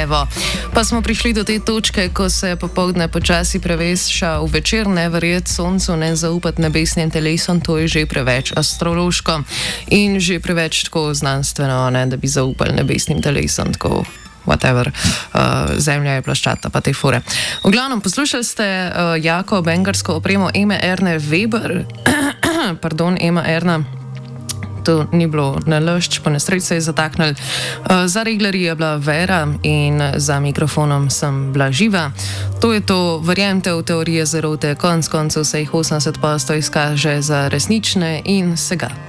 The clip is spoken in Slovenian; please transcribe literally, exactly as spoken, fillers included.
Evo, pa smo prišli do te točke, ko se popoldne počasi preveša v večer, ne verjeti soncu, ne zaupati nebesnim telesom, to je že preveč astrološko in že preveč tako znanstveno, ne, da bi zaupali nebesnim telesom, tako whatever, uh, zemlja je plaščata, pa te fure. V glavnem, poslušali ste uh, jako bengarsko opremo Eme Erne Weber, pardon, Ema Erna, to ni bilo nalašč, po nesreči se je zataknil. Uh, za reglerji je bila Vera in za mikrofonom sem bila Živa. To je to, verjemte v teorije zarote, konc koncev se jih osemdeset posto izkaže za resnične in se ga.